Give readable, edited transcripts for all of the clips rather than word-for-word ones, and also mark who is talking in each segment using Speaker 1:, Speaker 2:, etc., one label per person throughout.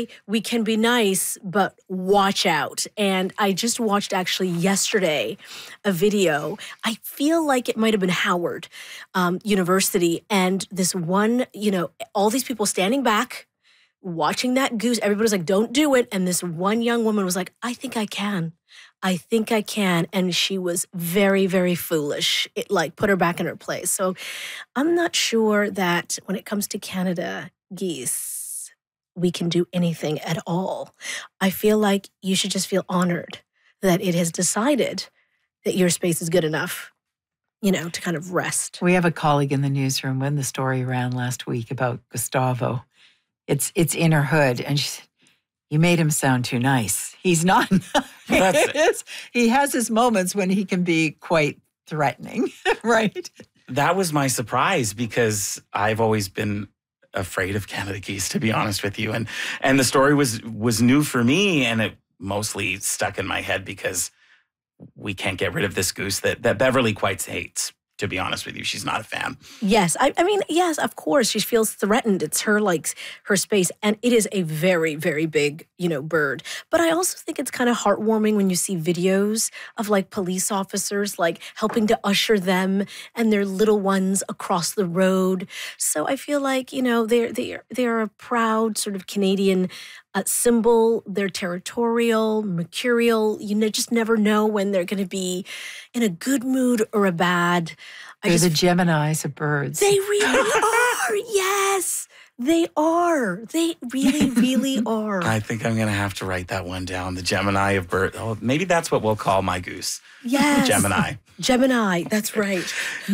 Speaker 1: okay, we can be nice, but watch out. And I just watched actually yesterday a video. I feel like it might have been Howard University. And this one, all these people standing back, watching that goose. Everybody was like, don't do it. And this one young woman was like, I think I can. I think I can. And she was very, very foolish. It put her back in her place. So I'm not sure that when it comes to Canada geese, we can do anything at all. I feel like you should just feel honored that it has decided that your space is good enough, to kind of rest.
Speaker 2: We have a colleague in the newsroom when the story ran last week about Gustavo. It's in her hood. And she said, you made him sound too nice. He's not nice. He has his moments when he can be quite threatening, right?
Speaker 3: That was my surprise because I've always been afraid of Canada geese, to be honest with you. And the story was new for me, and it mostly stuck in my head because we can't get rid of this goose that Beverly quite hates. To be honest with you, she's not a fan.
Speaker 1: Yes. I mean, yes, of course. She feels threatened. It's her space. And it is a very, very big, bird. But I also think it's kind of heartwarming when you see videos of police officers helping to usher them and their little ones across the road. So I feel like, they're a proud sort of Canadian symbol. They're territorial, mercurial. You just never know when they're going to be in a good mood or a bad.
Speaker 2: They're the Geminis of birds.
Speaker 1: They really are. Yes, they are. They really, really are.
Speaker 3: I think I'm going to have to write that one down. The Gemini of birds. Oh, maybe that's what we'll call my goose.
Speaker 1: Yes.
Speaker 3: Gemini.
Speaker 1: Gemini. That's right.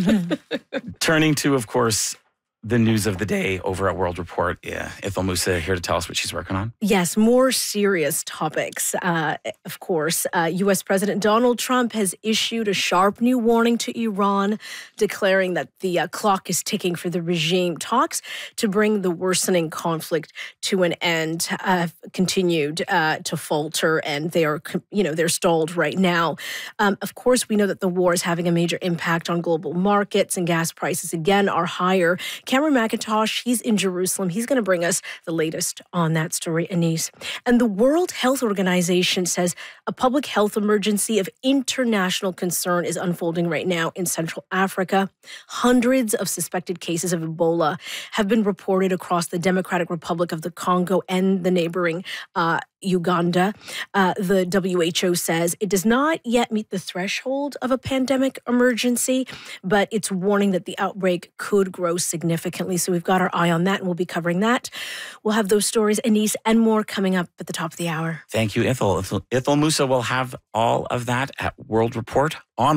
Speaker 3: Turning to, of course, the news of the day over at World Report. Yeah, Ithel Musa here to tell us what she's working on.
Speaker 1: Yes, more serious topics. Of course, U.S. President Donald Trump has issued a sharp new warning to Iran, declaring that the clock is ticking for the regime. Talks to bring the worsening conflict to an end have continued to falter, and they're stalled right now. Of course, we know that the war is having a major impact on global markets, and gas prices again are higher. Cameron McIntosh, he's in Jerusalem. He's going to bring us the latest on that story, Anise. And the World Health Organization says a public health emergency of international concern is unfolding right now in Central Africa. Hundreds of suspected cases of Ebola have been reported across the Democratic Republic of the Congo and the neighboring Uganda. The WHO says it does not yet meet the threshold of a pandemic emergency, but it's warning that the outbreak could grow significantly. So we've got our eye on that, and we'll be covering that. We'll have those stories, Anise, and more coming up at the top of the hour.
Speaker 3: Thank you, Ithel. Ithel Musa will have all of that at World Report,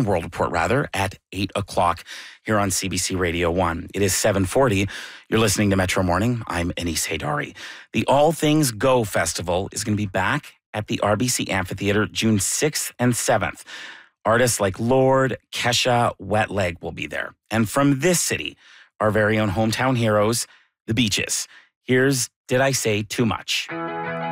Speaker 3: at 8 o'clock here on CBC Radio 1. It is 7:40. You're listening to Metro Morning. I'm Anise Haydari. The All Things Go Festival is going to be back at the RBC Amphitheater June 6th and 7th. Artists like Lorde, Kesha, Wet Leg will be there. And from this city, our very own hometown heroes, the Beaches. Here's Did I Say Too Much?